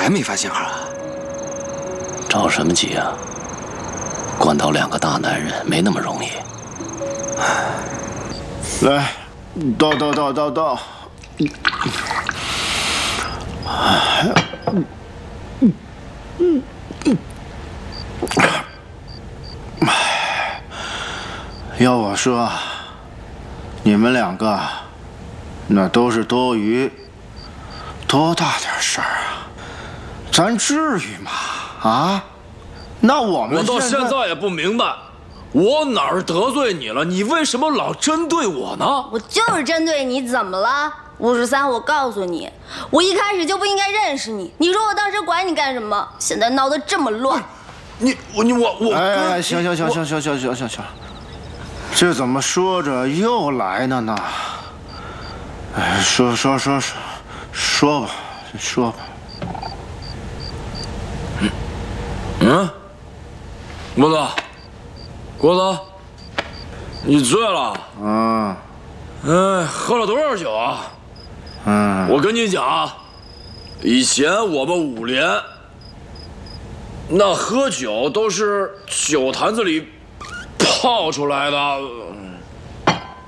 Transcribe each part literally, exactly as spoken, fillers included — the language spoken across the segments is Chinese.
还没发信号啊？ 着什么急啊？关到两个大男人没那么容易。 来，倒倒倒倒倒。要我说，你们两个那都是多余，多大点事儿啊？咱至于吗？啊？那我们我到现在也不明白，我哪儿得罪你了？你为什么老针对我呢？ 我就是针对你，怎么了？五十三，我告诉你，我一开始就不应该认识你。你说我当时管你干什么？现在闹得这么乱， 你我你我我…… 哎哎，行行行行行行行行行，这怎么说着又来了呢？哎，说说说说说吧，说吧。 嗯嗯，郭子，郭子，你醉了？ 嗯。 哎，喝了多少酒啊？ 嗯， 我跟你讲啊，以前我们五连那喝酒都是酒坛子里泡出来的。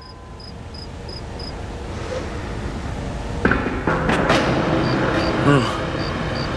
嗯。